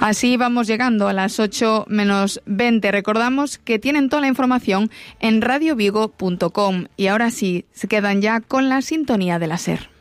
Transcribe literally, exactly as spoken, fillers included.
Así vamos llegando a las ocho menos veinte. Recordamos que tienen toda la información en radio vigo punto com. Y ahora sí, se quedan ya con la sintonía de la SER.